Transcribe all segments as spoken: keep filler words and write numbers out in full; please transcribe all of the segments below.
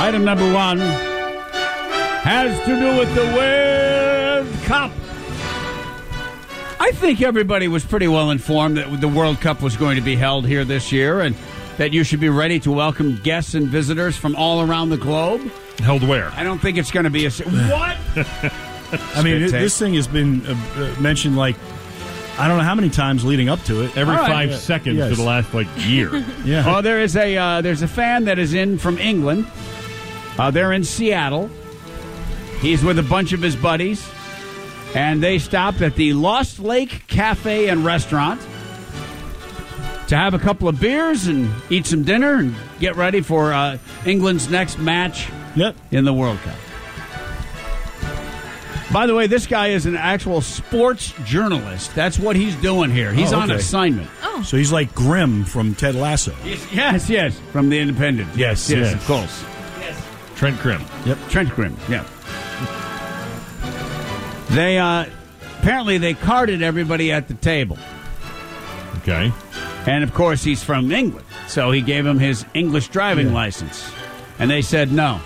Item number one has to do with the World Cup. I think everybody was pretty well informed that the World Cup was going to be held here this year and that you should be ready to welcome guests and visitors from all around the globe. Held where? I don't think it's going to be a... What? I mean, it, this thing has been uh, mentioned like, I don't know how many times leading up to it. Every All right. five Yeah. seconds Yes. for the last, like, year. Yeah. Well, there is a uh, there's a fan that is in from England. Uh, they're in Seattle. He's with a bunch of his buddies, and they stopped at the Lost Lake Cafe and Restaurant to have a couple of beers and eat some dinner and get ready for uh, England's next match Yep. in the World Cup. By the way, this guy is an actual sports journalist. That's what he's doing here. He's Oh, on okay. assignment. Oh. So he's like Grimm from Ted Lasso. Yes, yes, yes, from the Independent. Yes, yes, yes. of course. Trent Grimm. Yep. Trent Grimm, yeah. They, uh, apparently they carded everybody at the table. Okay. And, of course, he's from England. So he gave him his English driving Yeah. license. And they said, no,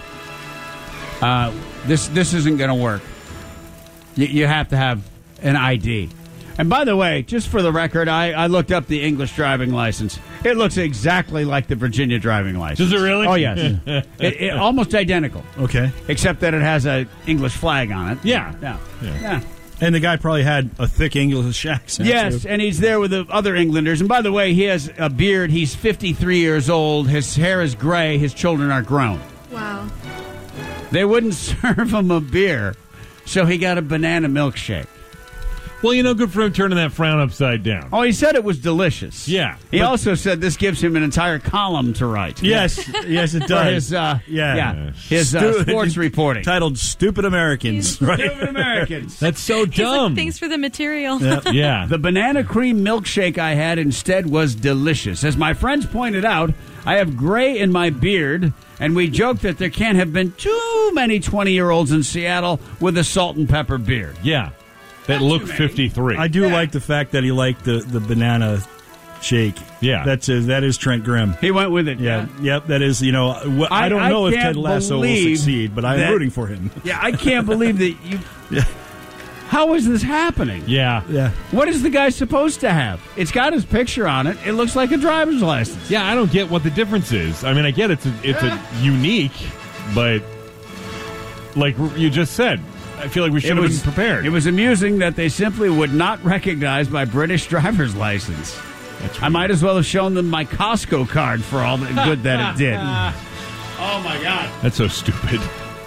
uh, this this isn't going to work. You, you have to have an I D. And by the way, just for the record, I, I looked up the English driving license. It looks exactly like the Virginia driving license. Does it really? Oh, yes. it, it, almost identical. Okay. Except that it has a English flag on it. Yeah. Yeah. Yeah. yeah. And the guy probably had a thick English accent. Yes, too. and he's there with the other Englanders. And by the way, he has a beard. He's fifty-three years old. His hair is gray. His children are grown. Wow. They wouldn't serve him a beer, so he got a banana milkshake. Well, you know, good for him turning that frown upside down. Oh, he said it was delicious. Yeah, He but- also said this gives him an entire column to write. Yes, yes, it For does. his, uh, Yeah. yeah, his uh, Stu- sports reporting. Titled Stupid Americans, right? Stupid Americans. That's so He's like, dumb. thanks for the material. Yeah. Yeah. The banana cream milkshake I had instead was delicious. As my friends pointed out, I have gray in my beard, and we joked that there can't have been too many twenty-year-olds in Seattle with a salt and pepper beard. Yeah. That Not look too many. fifty-three. I do Yeah. like the fact that he liked the, the banana shake. Yeah. That's his, that is Trent Grimm. He went with it. Yeah, yep, that is, you know, wh- I, I- don't I know if can't Ted Lasso will believe succeed, but I'm that- rooting for him. Yeah, I can't believe that you... Yeah. How is this happening? yeah. Yeah. What is the guy supposed to have? It's got his picture on it. It looks like a driver's license. Yeah, I don't get what the difference is. I mean, I get it's a, it's a unique, but like you just said, I feel like we should have been prepared. It was amusing that they simply would not recognize my British driver's license. That's I might as well have shown them my Costco card for all the good that it did. Oh, my God. That's so stupid.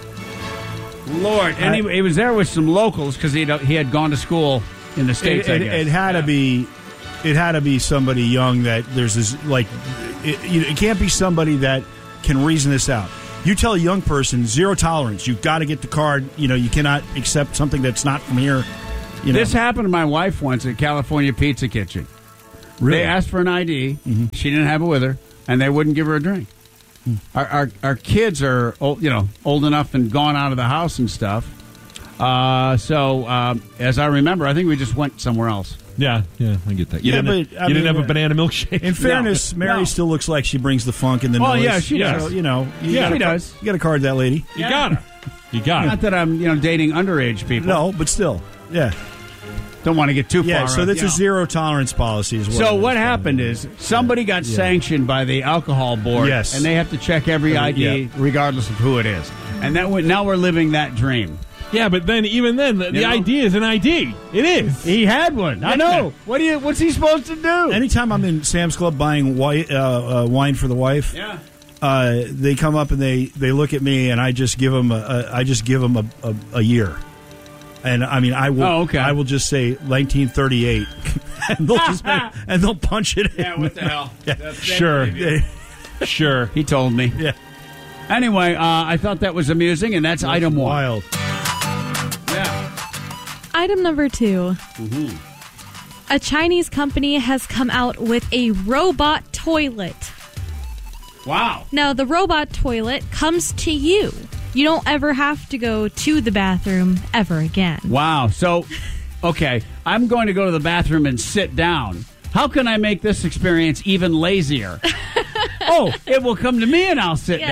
Lord. And he, he was there with some locals because he he had gone to school in the States, It, I it, guess. it had to be, it had to be somebody young that there's this like, it, you know, it can't be somebody that can reason this out. You tell a young person zero tolerance. You've got to get the card. You know, you cannot accept something that's not from here. You know, This happened to my wife once at California Pizza Kitchen. really? They asked for an I D. Mm-hmm. She didn't have it with her, and they wouldn't give her a drink. Hmm. Our, our our kids are old, you know, old enough and gone out of the house and stuff. Uh, so um, as I remember, I think we just went somewhere else. Yeah, yeah, I get that. You Yeah, didn't, but, I you didn't mean, have a uh, banana milkshake. In fairness, No. Mary No. still looks like she brings the funk and the Oh, noise. yeah, she does. So, you know, you Yeah, gotta she car- does. You got to card that lady. you gotta. You gotta. Not that I'm you know dating underage people. No, but still, yeah, Don't want to get too yeah. far. So up, that's you a know. zero tolerance policy. Is what So it what is. happened is somebody got Yeah. sanctioned by the alcohol board, Yes. and they have to check every I D Yeah. regardless of who it is. And that went, now we're living that dream. Yeah, but then even then, the, the know? I D is an I D. It is. He had one. I know. What do you? What's he supposed to do? Anytime I'm in Sam's Club buying wi- uh, uh, wine for the wife, yeah. uh, they come up and they, they look at me and I just give them a, a I just give them a, a, a year, and I mean I will Oh, okay. I will just say nineteen thirty-eight, and they'll just make, and they'll punch it in. Yeah. What the hell? Yeah. That's- Sure. They- Sure. He told me. yeah, Anyway, uh, I thought that was amusing, and that's, item one. wild. Yeah. Item number two. Mm-hmm. A Chinese company has come out with a robot toilet. Wow. Now, the robot toilet comes to you. You don't ever have to go to the bathroom ever again. Wow. So, okay, I'm going to go to the bathroom and sit down. How can I make this experience even lazier? Oh, it will come to me and I'll sit Yes. down.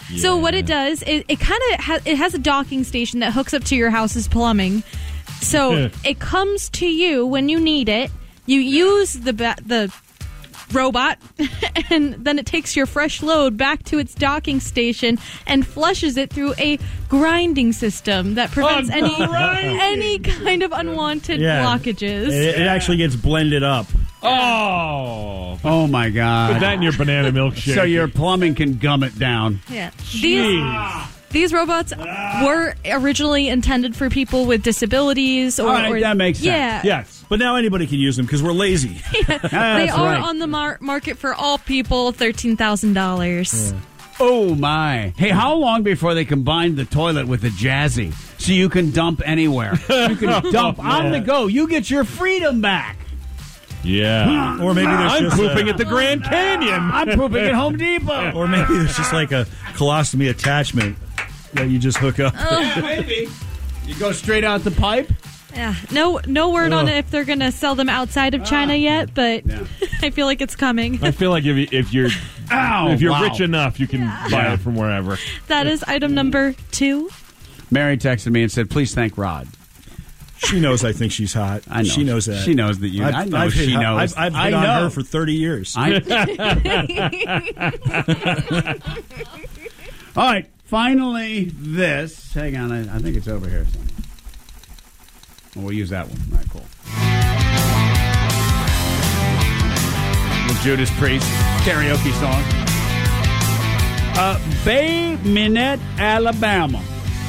So what it does, it, it kind of ha- it has a docking station that hooks up to your house's plumbing. So it comes to you when you need it. You use the ba- the robot, and then it takes your fresh load back to its docking station and flushes it through a grinding system that prevents Oh, any grinding. any kind of unwanted Yeah. blockages. It, it actually gets blended up. Oh. Oh, my God. Put that in your banana milkshake. So your plumbing can gum it down. Yeah. Jeez. These these robots were originally intended for people with disabilities, or, All right, or that makes sense. yeah, Yes. But now anybody can use them because we're lazy. they That's are right. on the mar- market for all people. Thirteen thousand dollars. Oh, my. Hey, how long before they combine the toilet with the Jazzy so you can dump anywhere? You can dump on the go. You get your freedom back. Yeah. Or maybe there's I'm just pooping a, at the Grand Canyon. I'm pooping at Home Depot. or maybe there's just like a colostomy attachment that you just hook up. Maybe. You go straight out the pipe. Yeah, no, no word on Ugh. it if they're going to sell them outside of China yet, but Yeah. I feel like it's coming. I feel like if, you, if you're Ow, if you're wow. rich enough, you can buy Yeah. it from wherever. That is item number two. Mary texted me and said, please thank Rod. She knows I think she's hot. I know. She knows that. She knows that you. I've, I know I've she hit, knows. I've, I've I hit on know. her for thirty years. I- All right. Finally, this. Hang on. I, I think it's over here somewhere. Well, we'll use that one. All right, cool. The Judas Priest karaoke song. Uh, Bay Minette, Alabama.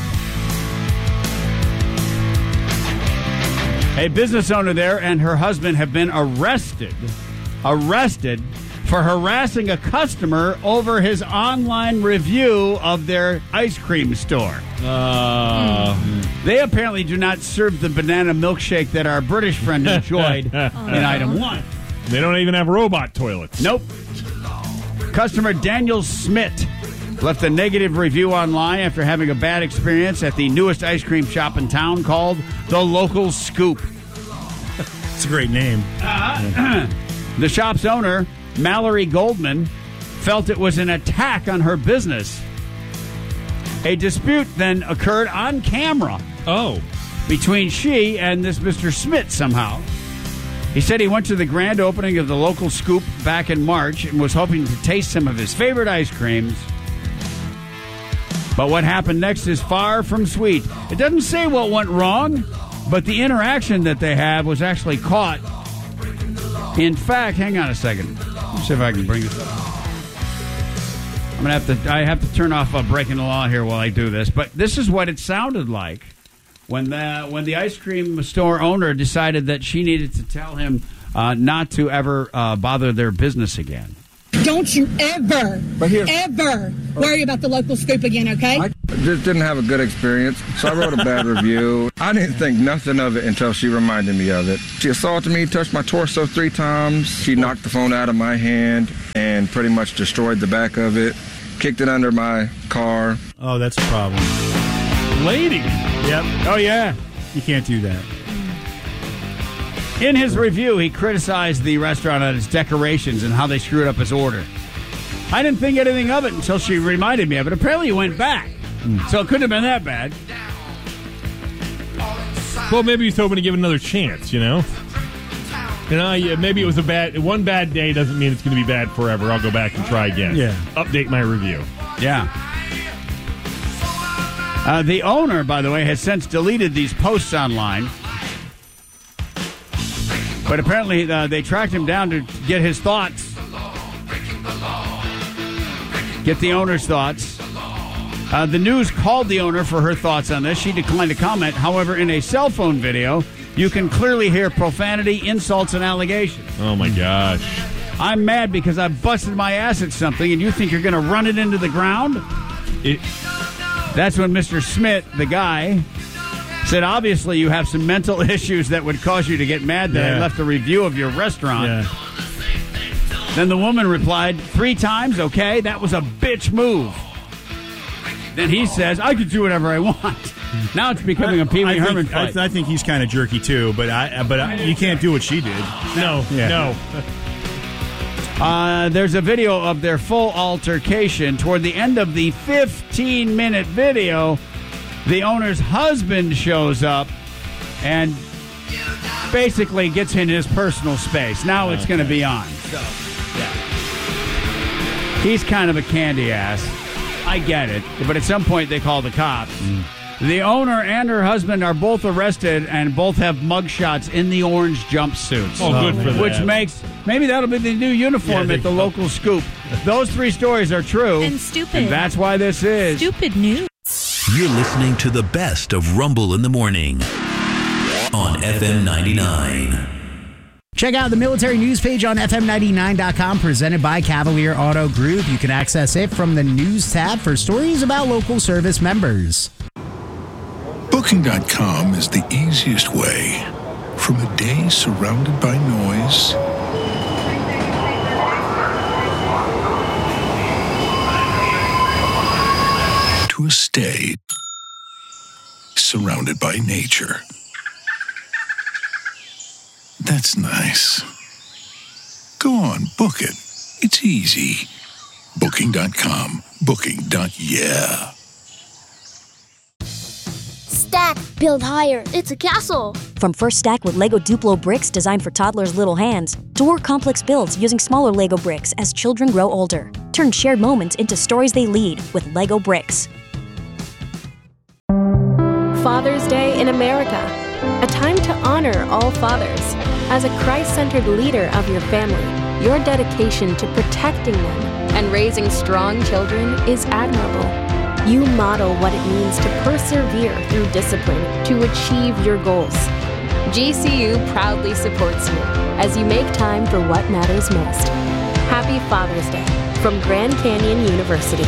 A business owner there and her husband have been arrested, arrested for harassing a customer over his online review of their ice cream store. Uh, They apparently do not serve the banana milkshake that our British friend enjoyed in item one. They don't even have robot toilets. Nope. Customer Daniel Smith left a negative review online after having a bad experience at the newest ice cream shop in town called The Local Scoop. It's a great name. The shop's owner, Mallory Goldman, felt it was an attack on her business. A dispute then occurred on camera Oh. between she and this Mister Smith somehow. He said he went to the grand opening of the Local Scoop back in March and was hoping to taste some of his favorite ice creams. But what happened next is far from sweet. It doesn't say what went wrong, but the interaction that they have was actually caught. In fact, hang on a second. Let's see if I can bring this up. I'm gonna have to. I have to turn off uh, breaking the law here while I do this. But this is what it sounded like when the when the ice cream store owner decided that she needed to tell him uh, not to ever uh, bother their business again. Don't you ever, ever worry about the Local Scoop again, okay? I just didn't have a good experience, so I wrote a bad review. I didn't think nothing of it until she reminded me of it. She assaulted me, touched my torso three times. She knocked the phone out of my hand and pretty much destroyed the back of it, kicked it under my car. Oh, that's a problem. Lady. Yep. Oh yeah. You can't do that. In his review, he criticized the restaurant on its decorations and how they screwed up his order. I didn't think anything of it until she reminded me of it. Apparently, he went back, so it couldn't have been that bad. Well, maybe he's hoping to give it another chance, you know? You know, yeah, maybe it was a bad... One bad day doesn't mean it's going to be bad forever. I'll go back and try again. Yeah. Update my review. Yeah. Uh, the owner, by the way, has since deleted these posts online. But apparently uh, they tracked him down to get his thoughts. Get the owner's thoughts. Uh, the news called the owner for her thoughts on this. She declined to comment. However, in a cell phone video, you can clearly hear profanity, insults, and allegations. Oh, my gosh. I'm mad because I busted my ass at something, and you think you're going to run it into the ground? It, That's when Mister Smith, the guy, said, obviously you have some mental issues that would cause you to get mad that I Yeah. left a review of your restaurant. Yeah. Then the woman replied, three times, okay, that was a bitch move. Then he says, I could do whatever I want. Now it's becoming a Pee Wee I Herman think, I, fight. I think he's kind of jerky too, but I but I, you can't do what she did. no, Yeah. no. Uh, there's a video of their full altercation. Toward the end of the fifteen-minute video, the owner's husband shows up and basically gets in his personal space. Now it's going to be on. So, yeah. He's kind of a candy ass. I get it. But at some point, they call the cops. Mm. The owner and her husband are both arrested and both have mugshots in the orange jumpsuits. Oh, good for them. Which makes, maybe that'll be the new uniform yeah, at the local Scoop. Those three stories are true. And stupid. And that's why this is Stupid news. You're listening to the best of Rumble in the Morning on F M ninety-nine. Check out the military news page on F M ninety-nine dot com, presented by Cavalier Auto Group. You can access it from the news tab for stories about local service members. Booking dot com is the easiest way from a day surrounded by noise to a stay surrounded by nature. That's nice. Go on, book it. It's easy. Booking dot com. Booking. Yeah. Stack, build higher. It's a castle. From First Stack with Lego Duplo bricks designed for toddlers' little hands, to more complex builds using smaller Lego bricks as children grow older. Turn shared moments into stories they lead with Lego bricks. Father's Day in America. A time to honor all fathers. As a Christ-centered leader of your family, your dedication to protecting them and raising strong children is admirable. You model what it means to persevere through discipline to achieve your goals. G C U proudly supports you as you make time for what matters most. Happy Father's Day from Grand Canyon University.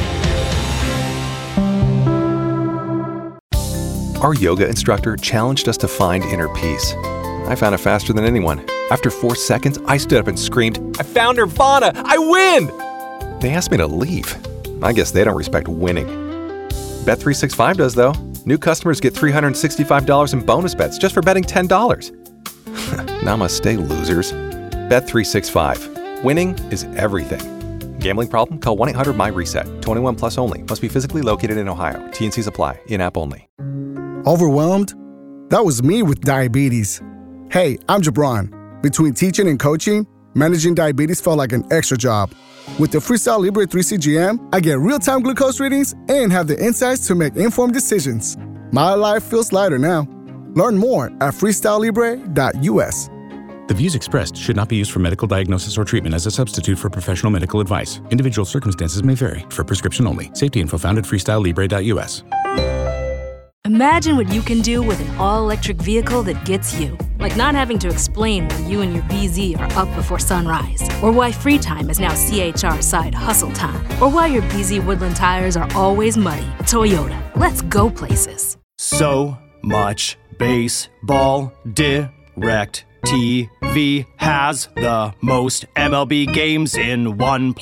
Our yoga instructor challenged us to find inner peace. I found it faster than anyone. After four seconds, I stood up and screamed, "I found Nirvana! I win!" They asked me to leave. I guess they don't respect winning. Bet three sixty-five does, though. New customers get three hundred sixty-five dollars in bonus bets just for betting ten dollars. Namaste, losers. Bet three sixty-five. Winning is everything. Gambling problem? Call one eight hundred my reset. twenty-one plus only. Must be physically located in Ohio. T N Cs apply. In-app only. Overwhelmed? That was me with diabetes. Hey, I'm Jabron. Between teaching and coaching, managing diabetes felt like an extra job. With the Freestyle Libre three C G M, I get real-time glucose readings and have the insights to make informed decisions. My life feels lighter now. Learn more at freestyle libre dot U S. The views expressed should not be used for medical diagnosis or treatment as a substitute for professional medical advice. Individual circumstances may vary. For prescription only. Safety info found at freestyle libre dot U S. Imagine what you can do with an all-electric vehicle that gets you. Like not having to explain why you and your B Z are up before sunrise. Or why free time is now C H R side hustle time. Or why your B Z Woodland tires are always muddy. Toyota, let's go places. So much baseball. Direct T V has the most M L B games in one place.